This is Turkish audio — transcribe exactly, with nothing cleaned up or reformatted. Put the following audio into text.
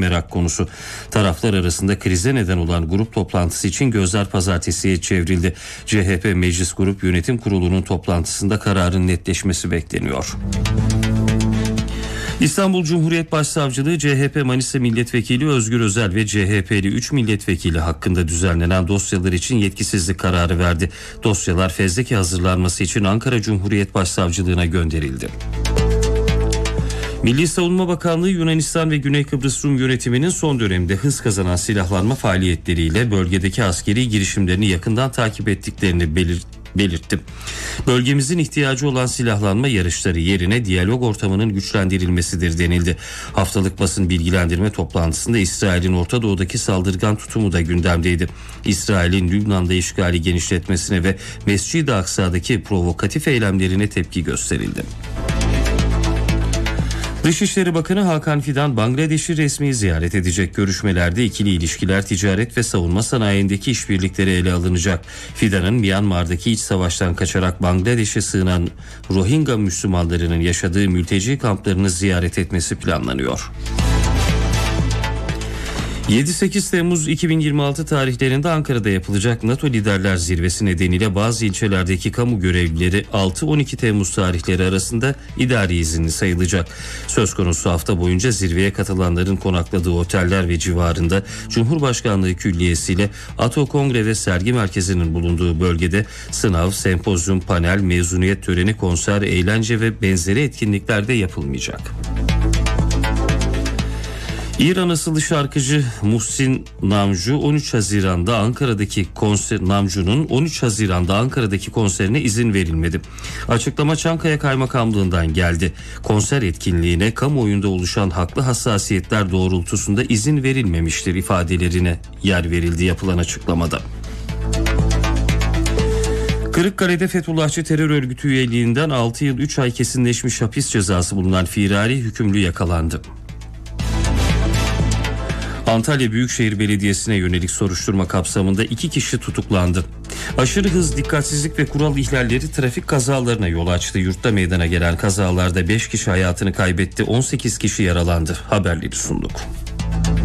merak konusu. Taraflar arasında krize neden olan grup toplantısı için gözler pazartesiye çevrildi. C H P Meclis Grup Yönetim Kurulu'nun toplantısında kararın netleşmesi bekleniyor. İstanbul Cumhuriyet Başsavcılığı C H P Manisa Milletvekili Özgür Özel ve C H P'li üç milletvekili hakkında düzenlenen dosyalar için yetkisizlik kararı verdi. Dosyalar fezleke hazırlanması için Ankara Cumhuriyet Başsavcılığına gönderildi. Milli Savunma Bakanlığı Yunanistan ve Güney Kıbrıs Rum yönetiminin son dönemde hız kazanan silahlanma faaliyetleriyle bölgedeki askeri girişimlerini yakından takip ettiklerini belirtti. belirtti. Bölgemizin ihtiyacı olan silahlanma yarışları yerine diyalog ortamının güçlendirilmesidir denildi. Haftalık basın bilgilendirme toplantısında İsrail'in Orta Doğu'daki saldırgan tutumu da gündemdeydi. İsrail'in Lübnan'da işgali genişletmesine ve Mescid-i Aksa'daki provokatif eylemlerine tepki gösterildi. Dışişleri Bakanı Hakan Fidan Bangladeş'i resmi ziyaret edecek. Görüşmelerde ikili ilişkiler, ticaret ve savunma sanayindeki işbirlikleri ele alınacak. Fidan'ın Myanmar'daki iç savaştan kaçarak Bangladeş'e sığınan Rohingya Müslümanlarının yaşadığı mülteci kamplarını ziyaret etmesi planlanıyor. yedi sekiz Temmuz iki bin yirmi altı tarihlerinde Ankara'da yapılacak NATO Liderler Zirvesi nedeniyle bazı ilçelerdeki kamu görevlileri altı on iki Temmuz tarihleri arasında idari izinli sayılacak. Söz konusu hafta boyunca zirveye katılanların konakladığı oteller ve civarında Cumhurbaşkanlığı Külliyesi'yle ATO Kongre ve Sergi Merkezi'nin bulunduğu bölgede sınav, sempozyum, panel, mezuniyet töreni, konser, eğlence ve benzeri etkinlikler de yapılmayacak. İran asıllı şarkıcı Muhsin Namju on üç Haziran'da Ankara'daki konser Namju'nun on üç Haziran'da Ankara'daki konserine izin verilmedi. Açıklama Çankaya Kaymakamlığı'ndan geldi. Konser etkinliğine kamuoyunda oluşan haklı hassasiyetler doğrultusunda izin verilmemiştir ifadelerine yer verildi yapılan açıklamada. Kırıkkale'de Fethullahçı terör örgütü üyeliğinden altı yıl üç ay kesinleşmiş hapis cezası bulunan firari hükümlü yakalandı. Antalya Büyükşehir Belediyesi'ne yönelik soruşturma kapsamında iki kişi tutuklandı. Aşırı hız, dikkatsizlik ve kural ihlalleri trafik kazalarına yol açtı. Yurtta meydana gelen kazalarda beş kişi hayatını kaybetti, on sekiz kişi yaralandı. Haberleri sunduk.